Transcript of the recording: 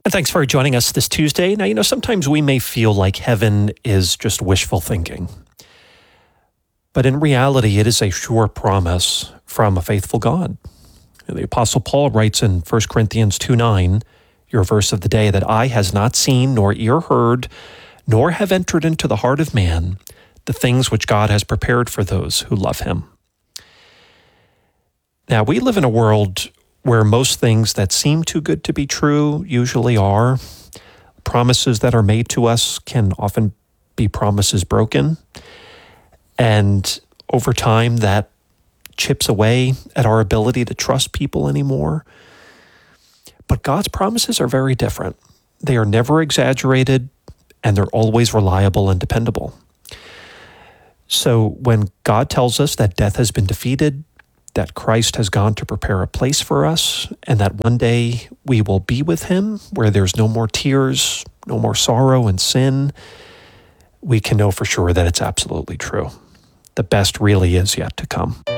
And thanks for joining us this Tuesday. Now, sometimes we may feel like heaven is just wishful thinking. But in reality, it is a sure promise from a faithful God. The Apostle Paul writes in 1 Corinthians 2:9, your verse of the day, that eye has not seen, nor ear heard, nor have entered into the heart of man the things which God has prepared for those who love him. Now, we live in a world where most things that seem too good to be true usually are. Promises that are made to us can often be promises broken. And over time, that chips away at our ability to trust people anymore. But God's promises are very different. They are never exaggerated, and they're always reliable and dependable. So when God tells us that death has been defeated, that Christ has gone to prepare a place for us, and that one day we will be with him where there's no more tears, no more sorrow and sin, we can know for sure that it's absolutely true. The best really is yet to come.